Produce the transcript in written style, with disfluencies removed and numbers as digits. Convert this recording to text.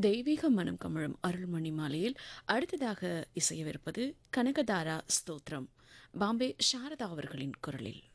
தெய்வீக மனம் கமழும் அருள்மணி மாலையில் அடுத்ததாக இசையவிருப்பது கனகதாரா ஸ்தோத்திரம், பாம்பே சாரதா அவர்களின் குரலில்.